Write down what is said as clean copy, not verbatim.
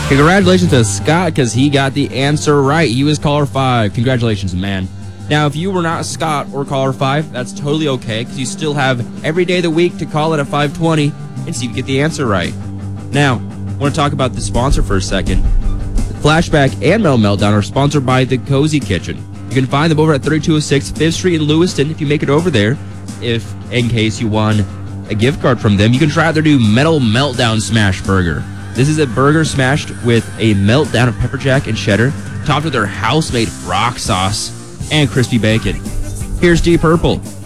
Congratulations to Scott, because he got the answer right. He was caller 5. Congratulations, man. Now, if you were not Scott or caller 5, that's totally okay, because you still have every day of the week to call it at 5:20 and see if you get the answer right. Now, I want to talk about the sponsor for a second. Flashback and Metal Meltdown are sponsored by The Cozy Kitchen. You can find them over at 3206 5th Street in Lewiston if you make it over there. If, in case you won a gift card from them, you can try out their new Metal Meltdown Smash Burger. This is a burger smashed with a meltdown of pepper jack and cheddar, topped with their house-made rock sauce and crispy bacon. Here's Deep Purple